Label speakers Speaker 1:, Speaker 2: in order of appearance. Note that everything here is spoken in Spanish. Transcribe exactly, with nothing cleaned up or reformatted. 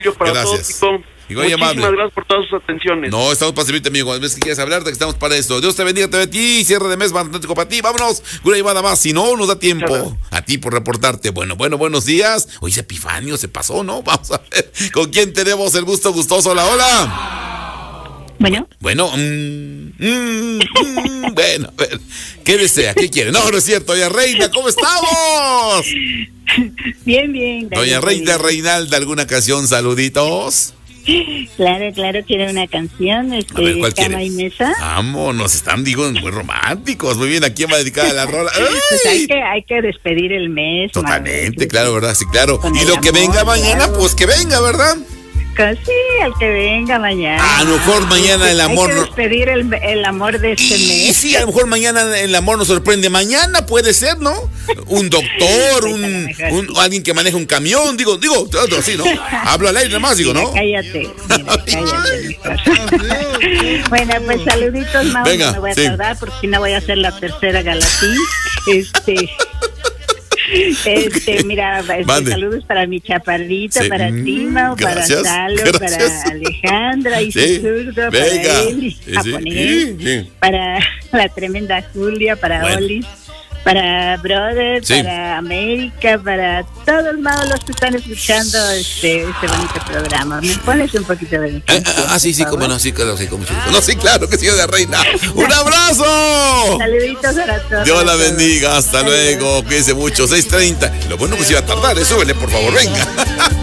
Speaker 1: para
Speaker 2: Gracias.
Speaker 1: todo tipo.
Speaker 2: Igual
Speaker 1: Muchísimas
Speaker 2: amable.
Speaker 1: gracias por todas sus atenciones.
Speaker 2: No, estamos para servirte, amigo. Cuando ves que quieres hablar, que estamos para esto. Dios te bendiga, te ve a ti. Cierre de mes fantástico para ti. Vámonos. Una llamada más. Si no, nos da tiempo.
Speaker 1: Claro.
Speaker 2: A ti por reportarte. Bueno, bueno, buenos días. Oye, ese Epifanio se pasó, ¿no? Vamos a ver. ¿Con quién tenemos el gusto gustoso? Hola, hola.
Speaker 3: Bueno.
Speaker 2: Bueno, mm, mm, mm, bueno, a ver. ¿Qué desea? ¿Qué quiere? No, no es cierto. Doña Reina, ¿cómo estamos?
Speaker 3: Bien, bien.
Speaker 2: Doña Reina Reinalda, ¿alguna canción? Saluditos.
Speaker 3: Claro, claro, quiero una canción, este,
Speaker 2: A ver, ¿cuál
Speaker 3: Cama
Speaker 2: quiere?
Speaker 3: y Mesa.
Speaker 2: Vámonos, están, digo, muy románticos. Muy bien, ¿a quién va dedicada la rola?
Speaker 3: Pues hay
Speaker 2: ¡Ay!
Speaker 3: que, hay que despedir el mes.
Speaker 2: Totalmente,
Speaker 3: Manuel.
Speaker 2: claro, ¿verdad? Sí, claro.
Speaker 3: Con
Speaker 2: Y
Speaker 3: el
Speaker 2: lo que
Speaker 3: amor,
Speaker 2: venga mañana,
Speaker 3: claro.
Speaker 2: pues que venga, ¿verdad?
Speaker 3: Con- Sí, al que venga mañana.
Speaker 2: A lo mejor mañana el amor
Speaker 3: Hay que
Speaker 2: no-
Speaker 3: despedir el, el amor de este
Speaker 2: Y
Speaker 3: mes.
Speaker 2: sí, a lo mejor mañana el amor nos sorprende. Mañana puede ser, ¿no? Un doctor, un, un alguien que maneja un camión, digo, digo, todo así, ¿no? Hablo al aire nada más, digo,
Speaker 3: Mira,
Speaker 2: ¿no?
Speaker 3: cállate, mira, cállate. mejor. Bueno, pues saluditos, Mau,
Speaker 2: Venga,
Speaker 3: no me voy a
Speaker 2: sí.
Speaker 3: tardar porque si no voy a hacer la tercera Galatí. Este... Este, mira, este,
Speaker 2: Mande.
Speaker 3: saludos para mi chaparrito,
Speaker 2: Sí.
Speaker 3: para
Speaker 2: Mm,
Speaker 3: ti, Mau, para
Speaker 2: gracias,
Speaker 3: Salo,
Speaker 2: gracias.
Speaker 3: para Alejandra y
Speaker 2: Sí,
Speaker 3: su zurdo,
Speaker 2: venga.
Speaker 3: para Eli,
Speaker 2: Sí, sí,
Speaker 3: japonés,
Speaker 2: sí, sí.
Speaker 3: para la tremenda Julia, para
Speaker 2: Bueno.
Speaker 3: Olis, para Brother,
Speaker 2: Sí.
Speaker 3: para América, para todos Mau, los que están escuchando este, este bonito programa. ¿Me pones un poquito de mi
Speaker 2: Ah,
Speaker 3: canción,
Speaker 2: ah, ah, sí,
Speaker 3: por
Speaker 2: sí,
Speaker 3: favor?
Speaker 2: cómo no, sí, claro, sí, con mucho gusto. No, sí, claro que sí, de Reina. ¡Un abrazo!
Speaker 3: Saluditos para todos.
Speaker 2: Dios la
Speaker 3: para todos.
Speaker 2: bendiga, hasta
Speaker 3: Saludos.
Speaker 2: luego, cuídense mucho, seis treinta. Lo bueno que se iba a tardar, eh, súbele, por favor, venga.